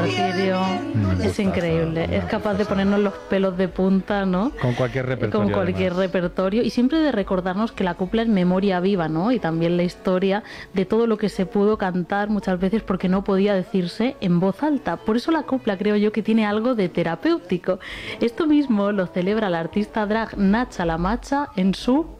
martirio. Es increíble. Es capaz de ponernos los pelos de punta, ¿no? Con cualquier repertorio. Con cualquier repertorio. Y siempre de recordarnos que la copla es memoria viva, ¿no? Y también la historia de todo lo que se pudo cantar muchas veces porque no podía decirse en voz alta. Por eso la copla creo yo que tiene algo de terapéutico. Esto mismo lo celebra la artista drag Nacha La Macha en su